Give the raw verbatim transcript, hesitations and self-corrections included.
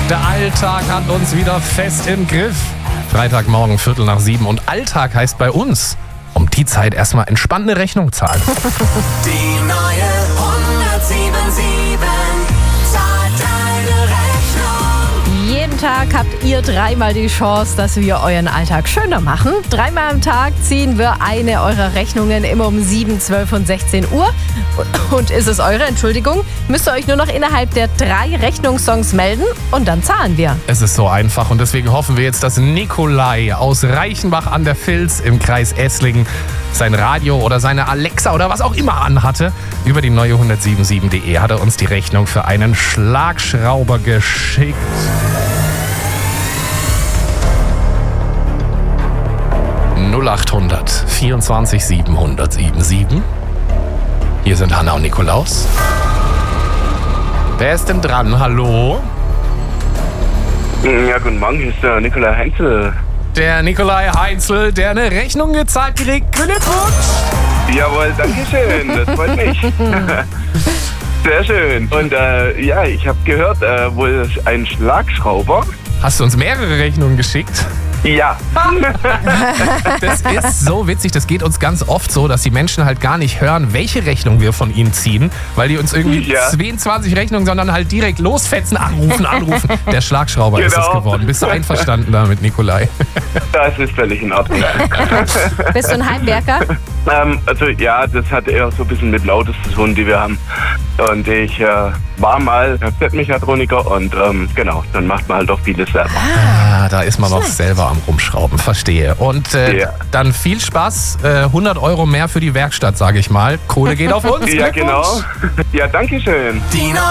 Der Alltag hat uns wieder fest im Griff. Freitagmorgen, Viertel nach sieben. Und Alltag heißt bei uns, um die Zeit erstmal entspannt eine Rechnung zahlen. Die neue hundertsieben sieben zahlt deine Rechnung. Jeden Tag habt ihr dreimal die Chance, dass wir euren Alltag schöner machen. Dreimal am Tag ziehen wir eine eurer Rechnungen immer um sieben, zwölf und sechzehn Uhr. Und ist es eure, Entschuldigung, müsst ihr euch nur noch innerhalb der drei Rechnungssongs melden und dann zahlen wir. Es ist so einfach und deswegen hoffen wir jetzt, dass Nikolai aus Reichenbach an der Vils im Kreis Esslingen sein Radio oder seine Alexa oder was auch immer anhatte. Über die neue hundertsieben sieben punkt de hat er uns die Rechnung für einen Schlagschrauber geschickt. null acht hundert vierundzwanzig siebenhundert siebenundsiebzig. Hier sind Hanna und Nikolaus. Wer ist denn dran? Hallo? Ja, guten Morgen, hier ist der Nikolai Heinzel. Der Nikolai Heinzel, der eine Rechnung gezahlt kriegt. Glückwunsch! Jawohl, danke schön, das freut mich. Sehr schön. Und äh, ja, ich habe gehört, äh, wohl ein Schlagschrauber. Hast du uns mehrere Rechnungen geschickt? Ja. Das ist so witzig, das geht uns ganz oft so, dass die Menschen halt gar nicht hören, welche Rechnung wir von ihnen ziehen, weil die uns irgendwie Ja. zweiundzwanzig Rechnungen, sondern halt direkt losfetzen, anrufen, anrufen. Der Schlagschrauber ist es Genau. geworden. Bist du einverstanden damit, Nikolai? Das ist völlig in Ordnung. Bist du ein Heimwerker? ähm, also ja, das hat eher so ein bisschen mit Lautes zu tun, die wir haben. Und ich äh, war mal Kfz-Mechatroniker und ähm, genau, dann macht man halt auch vieles selber. Ah, da ist man noch selber am Rumschrauben, verstehe. Und äh, Ja. dann viel Spaß, äh, hundert Euro mehr für die Werkstatt, sage ich mal. Kohle geht auf uns. Ja, Glückwunsch. genau. Ja, danke schön. Die neue